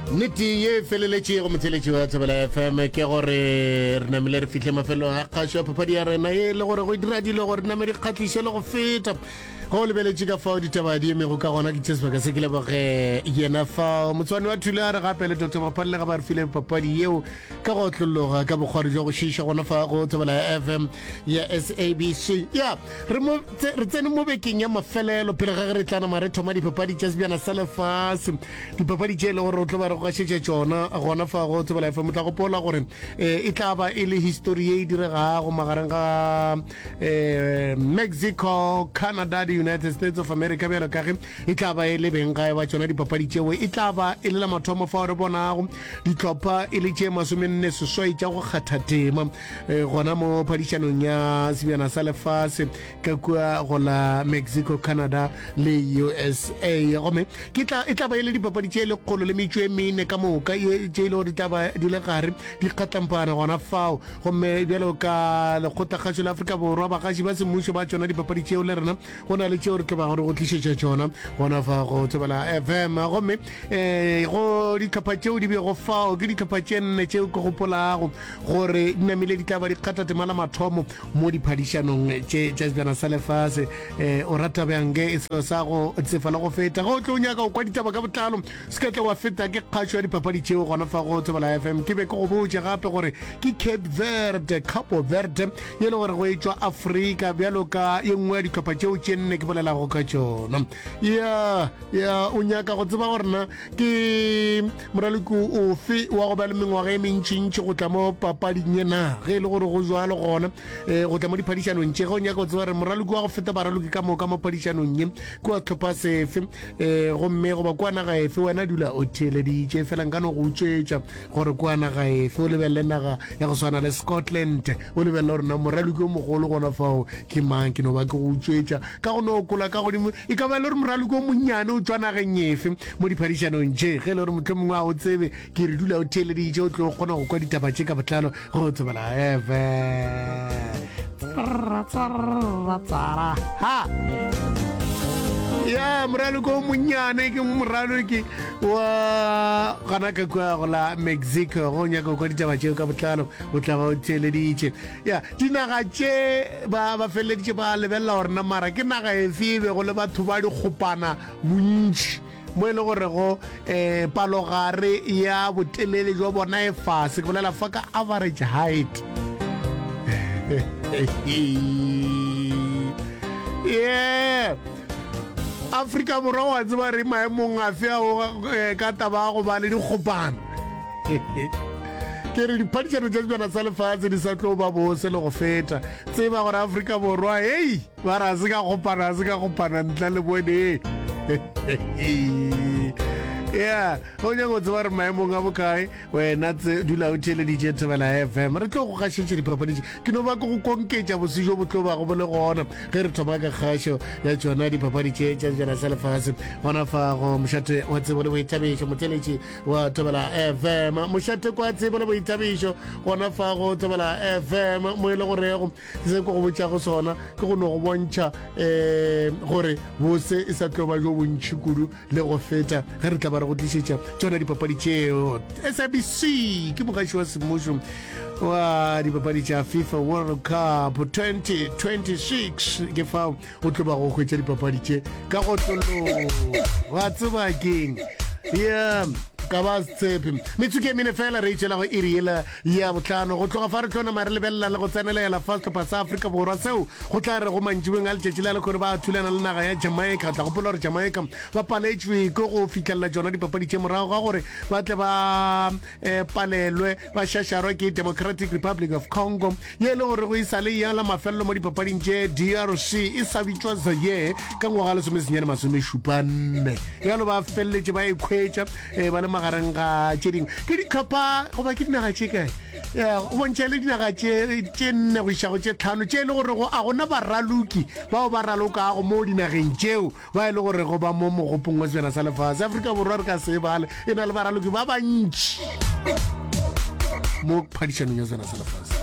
Niti ye feleletše go motheletši wa Thobela FM ke gore re namile re fihle mafelo a kgašo papadi ya rena ye le gore go dira dilo gore name re kgatliše le go feta go lebeletše ka fao ditaba di emego ka gona ke tšesebaka se ke leboge yena fao motswane wa thule a re gape le Dr. Maphalele ga ba re file papadi yeo ka go tlologa ka bokgwari jo go šiša gona fa go Thobela FM ya SABC ya re tsene mo bekeng ya mafelelo pele ga re tlana mare thoma dipapadi tša sebjana sa lefase dipapadi tše le gore o tlo ba re go gašetše tšona gona fa go Thobela FM o tla gopola gore e tla ba e le history ye e diregago magareng ga Mexico, Canada, the United States of America bjalo ka ge e tla ba e le beng gae ba tšona dipapadi tšeo e tla ba e le la mathomo fa re bonago ditlhopha e le tše masomenne seswai tša go kgatha tema gona mo phadišanong ya sebjana sa lefase ka kua go la Mexico, Canada le USA gome e tla ba e le dipapadi tše le kgolo le metšo e mene ka moka tše e le gore di le gare di kgatlampana gona fao gomme bjalo ka lekgotlakgašo la Afrika Borwa bagaši ba semmušo ba tšona dipapadi tšeo le rena go na le tšeo re tlo ba gore go tlišetša tšona gona fa go Thobela FM gomme go ditlhopha tšeo di bego fao ke ditlhopha tše nne tšeo ke gopolago gore di namile di tla ba di kgatha tema la mathomo mo diphadišanong tša sebjana sa lefase o rata bjange e selo sa go tsefa le go feta go tlo o nyaka o kwa ditaba ka botlalo se ka tle wa feta ke kgašo ya dipapadi tšeo gona fa go Thobela FM ke be ke go botse gape gore ke Capo Verde ye le gore go e tšwa Afrika bjalo ka ye nngwe ya ditlhopha tšeo tše nne ke bolelago ka tšona ya o nyaka go tseba gorena ke moraloki ofe wa go ba le mengwaga e mentšintši go tla mo papading ena ge e le gore go jwalo gona go tla mo diphadišanong tše ge o nyaka go tseba gore moraloki wa go feta baraloki ka moka mo phadišanong ye ke wa tlhopha sefe gomme goba kua naga efe wena dula o theeleditše fela nkano go utswetša gore kua naga efe o lebelele naga ya go swana le Scotland o lebelele gorena moraloki o mogolo gona fao ke mang ke no ba ke go utswetša ka go no kola ka godimo e ka ba le gore moraloki o monnyane o tswa nageng efe mo diphadišanong tše ge le gore motlho mongwe a o tsebe ke re dula o theeleditše o tlo kgona go kwa ditaba tše ka botlalo go Thobela ha ya moraloki o monnyane ke moraloki wa gana ka kua go la Mexico go nyaka kwa ditaba tšeo ka botlalo o tla ba o theeleditše ya dinaga tše ba feleleditše ba lebelela gorena mara ke naga efebe go le batho ba di kgopana bontši mo e le gore go palogare ya botelele jwa bona e fase ke bolela fa ka average height yeah Afrika Borwa wa tseba re maemong a fe ka taba go ba le dikgopano ke re diphadišano tša sebjana sa lefase di sa tlo ba bose le go feta tseba gore Afrika Borwa hei ba ra se ka gopana ntla le bone ya go nyaka go tseba re maemong a bokae wena dula o theeleditše Thobela FM re tlo go gašetše dipapaditše ke no ba ke go konketša bosijo bo tlo bago bo le gona ge re thoma ka kgašo ya tšona dipapaditše tša sebjana sa lefase gona fa go mošate wa tsebo le boithabišo motheletši wa Thobela FM mošate kwa tsebo le boithabišo gona fa go Thobela FM mo e le gorego se ko go botša go sona ke go no go bontšha gore bose e sa tlo ba jo bontšhi kudu le go feta ge re tla ba re go tlišetša tšona dipapadi tšeo SABC ke mogaši wa semmušo wa dipapadi tša FIFA World Cup 2026 ke fao o tlo ba go hwetša dipapadi tše ka go tlolo wa tseba keng ya ka ba tshepe metsuke mine fela re itšela go iriela ya botlhano go tloga fa re tlhona mare lebelela le go tsenelela fa setlhopha sa Afrika Borwa seo go tla re go mantšiweng a letšatši la le gore ba thulana le naga ya Jamaica tla gopola gore Jamaica ba paletšwe ke go fitlhelela tšona dipapadi tše morago ga gore ba tle ba palelwe ba šašarwa ke Democratic Republic of Congo ye le gore go isa le ya la mafelelo mo dipapading tše DRC e sa bitšwa Zaire ka ngwaga le somešupanne yalo ba feleletše ba ekhwetša ba le magareng ga tše dingwe ke ditlhopha goba ke dinaga tše kae go bontšha le dinaga tše nne go išago tše tlhano tše e le gore a gona baraloki bao ba ralokago mo dinageng tšeo ba e le gore go ba mo mogopong wa sebjana sa lefase Afrika Borwa re ka se bale e na le baraloki ba bantši mo phadišanong ya sebjana sa lefase